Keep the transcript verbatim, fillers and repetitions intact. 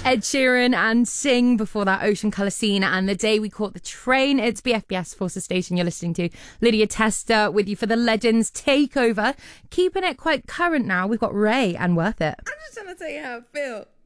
Ed Sheeran and Sing before that, Ocean Colour Scene and The Day We Caught the Train. It's B F B S Forces Station you're listening to. Lydia Tester with you for the Legends Takeover. Keeping it quite current now, we've got Ray and Worth It. I'm just trying to tell you how I feel.